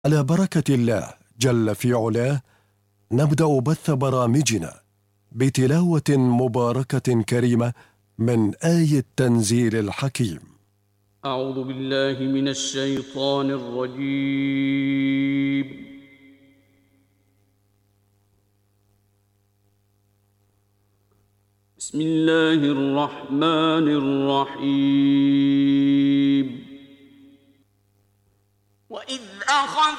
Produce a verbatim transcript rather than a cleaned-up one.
على بركة الله جل في علاه نبدأ بث برامجنا بتلاوة مباركة كريمة من آية تنزيل الحكيم. أعوذ بالله من الشيطان الرجيم. بسم الله الرحمن الرحيم. وإذ أخذ